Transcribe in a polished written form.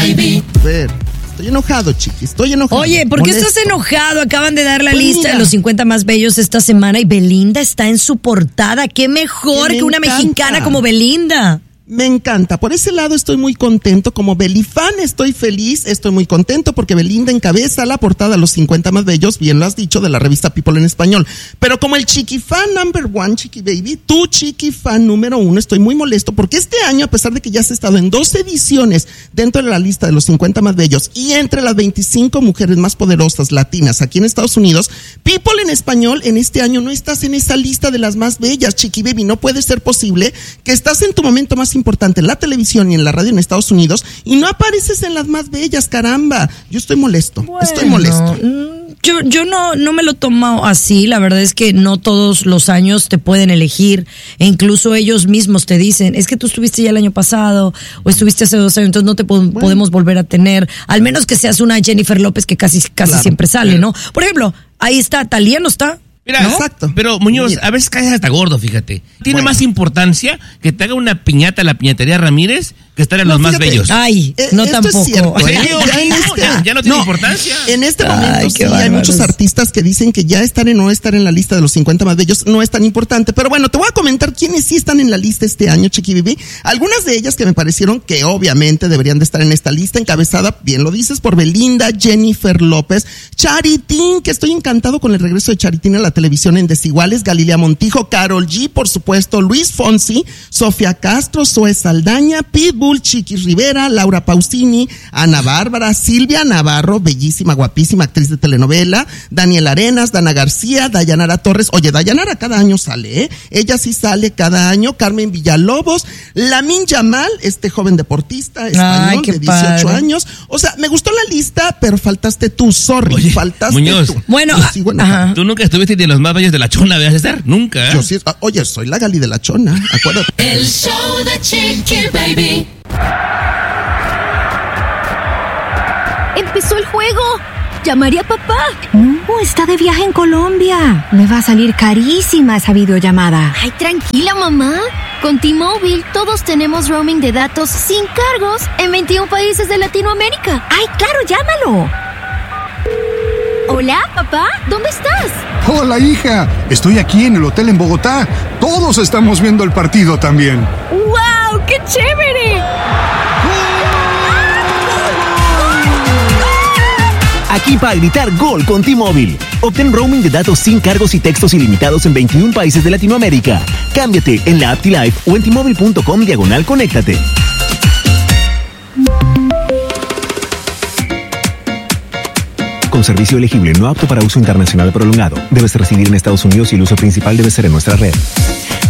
baby. Ver. Estoy enojado, chiqui, estoy enojado. Oye, ¿por qué estás enojado? Acaban de dar la lista de los 50 más bellos esta semana y Belinda está en su portada. ¿Qué mejor que una mexicana como Belinda? Me encanta. Por ese lado estoy muy contento. Como Belifan estoy feliz, estoy muy contento porque Belinda encabeza la portada de los 50 más bellos, bien lo has dicho, de la revista People en español. Pero como el chiquifan number one, Chiqui Baby, tu chiquifan número 1, estoy muy molesto porque este año, a pesar de que ya has estado en 2 ediciones dentro de la lista de los 50 más bellos y entre las 25 mujeres más poderosas latinas aquí en Estados Unidos, People en español en este año no estás en esa lista de las más bellas, Chiqui Baby. No puede ser posible que estás en tu momento más importante en la televisión y en la radio en Estados Unidos y no apareces en las más bellas, caramba. Yo estoy molesto, estoy molesto. Yo no me lo tomo así. La verdad es que no todos los años te pueden elegir e incluso ellos mismos te dicen, es que tú estuviste ya el año pasado o estuviste hace 2 años, entonces no te podemos volver a tener, al menos que seas una Jennifer López que casi claro, siempre sale, ¿no? Por ejemplo, ahí está, Thalía no está. Mira, ¿no? Exacto. Pero Muñoz, a veces caes hasta gordo, fíjate. Tiene más importancia que te haga una piñata a la piñatería Ramírez que estar en los más bellos. Ay, no tampoco. Es cierto, ya no tiene importancia. En este momento sí hay muchos artistas que dicen que ya estar o no estar en la lista de los 50 más bellos no es tan importante. Pero bueno, te voy a comentar quiénes sí están en la lista este año, Chiqui Baby. Algunas de ellas que me parecieron que obviamente deberían de estar en esta lista, encabezada, bien lo dices, por Belinda, Jennifer López, Charitín, que estoy encantado con el regreso de Charitín a la televisión en Desiguales, Galilea Montijo, Karol G, por supuesto, Luis Fonsi, Sofía Castro, Zoe Saldaña, Pitbull, Chiqui Rivera, Laura Pausini, Ana Bárbara, Silvia Navarro, bellísima, guapísima actriz de telenovela, Daniel Arenas, Dana García, Dayanara Torres. Oye, Dayanara cada año sale, ¿eh? Ella sí sale cada año. Carmen Villalobos, Lamine Yamal, este joven deportista español de 18 años. O sea, me gustó la lista, pero faltaste tú, sorry. Oye, faltaste Muñoz, tú. Bueno, tú nunca estuviste de los más bellos de la Chona, ¿debes estar? Nunca. Yo sí, oye, soy la Gali de la Chona, acuérdate. El show de Chiqui Baby. ¡Empezó el juego! ¿Llamaré a papá? No, está de viaje en Colombia. Me va a salir carísima esa videollamada. Ay, tranquila, mamá. Con T-Mobile todos tenemos roaming de datos sin cargos en 21 países de Latinoamérica. ¡Ay, claro, llámalo! Hola, papá, ¿dónde estás? Hola, hija. Estoy aquí en el hotel en Bogotá. Todos estamos viendo el partido también. ¡Wow! ¡Qué chévere! Aquí para gritar gol con T-Mobile. Obtén roaming de datos sin cargos y textos ilimitados en 21 países de Latinoamérica. Cámbiate en la app T-Life o en T-Mobile.com/conéctate. Con servicio elegible no apto para uso internacional prolongado. Debes residir en Estados Unidos y el uso principal debe ser en nuestra red.